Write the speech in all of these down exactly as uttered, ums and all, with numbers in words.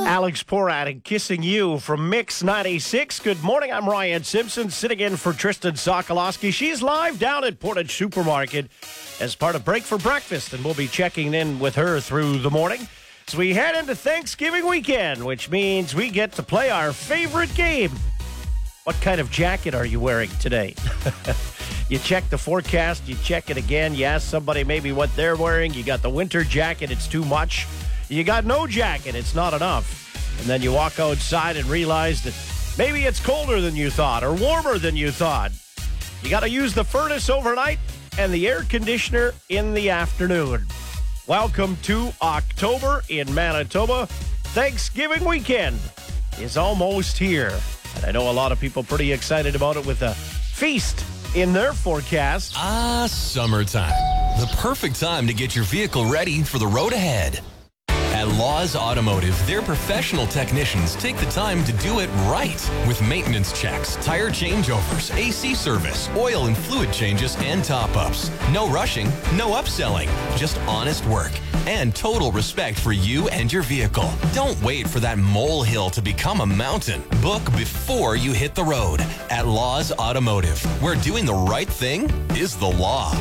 Alex Porat and Kissing You from Mix ninety-six. Good morning, I'm Ryan Simpson, sitting in for Tristan Sokolowski. She's live down at Portage Supermarket as part of Break for Breakfast, and we'll be checking in with her through the morning. So we head into Thanksgiving weekend, which means we get to play our favorite game. What kind of jacket are you wearing today? You check the forecast, you check it again, you ask somebody maybe what they're wearing, you got the winter jacket, it's too much. You got no jacket, it's not enough. And then you walk outside and realize that maybe it's colder than you thought or warmer than you thought. You got to use the furnace overnight and the air conditioner in the afternoon. Welcome to October in Manitoba. Thanksgiving weekend is almost here. And I know a lot of people pretty excited about it with a feast in their forecast. Ah, summertime. The perfect time to get your vehicle ready for the road ahead. At Laws Automotive, their professional technicians take the time to do it right with maintenance checks, tire changeovers, A C service, oil and fluid changes, and top-ups. No rushing, no upselling, just honest work and total respect for you and your vehicle. Don't wait for that molehill to become a mountain. Book before you hit the road at Laws Automotive, where doing the right thing is the law.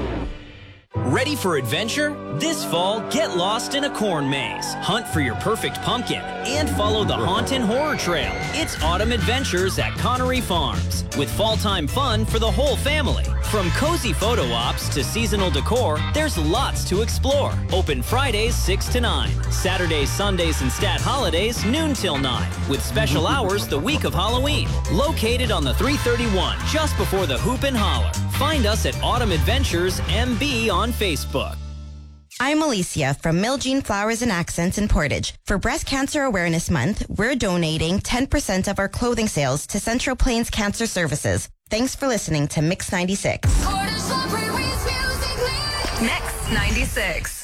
Ready for adventure? This fall, get lost in a corn maze, hunt for your perfect pumpkin, and follow the Hauntin' Horror Trail. It's Autumn Adventures at Connery Farms, with fall-time fun for the whole family. From cozy photo ops to seasonal decor, there's lots to explore. Open Fridays six to nine, Saturdays, Sundays, and stat holidays noon till nine, with special hours the week of Halloween. Located on the three thirty-one, just before the Hoop and Holler. Find us at Autumn Adventures M B on Facebook. I'm Alicia from Milgene Flowers and Accents in Portage. For Breast Cancer Awareness Month, we're donating ten percent of our clothing sales to Central Plains Cancer Services. Thanks for listening to Mix ninety-six. Mix ninety-six.